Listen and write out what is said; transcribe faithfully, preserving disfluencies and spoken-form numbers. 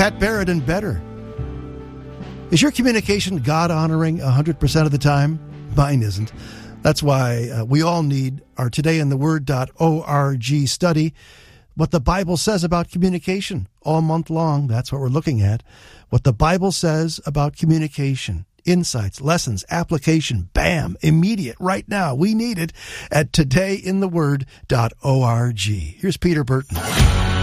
Pat Barrett and Better. Is your communication God-honoring one hundred percent of the time? Mine isn't. That's why uh, we all need our today in the word dot org study, what the Bible says about communication. All month long, that's what we're looking at. What the Bible says about communication. Insights, lessons, application, bam, immediate, right now. We need it at today in the word dot org. Here's Peter Burton.